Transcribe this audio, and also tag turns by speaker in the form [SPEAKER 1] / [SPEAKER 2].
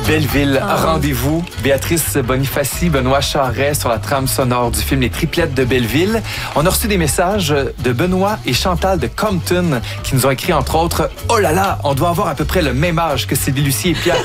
[SPEAKER 1] Belleville, rendez-vous. Béatrice Bonifaci, Benoît Charret sur la trame sonore du film Les Triplettes de Belleville. On a reçu des messages de Benoît et Chantal de Compton qui nous ont écrit entre autres « Oh là là, on doit avoir à peu près le même âge que Sylvie Lucie et Pierre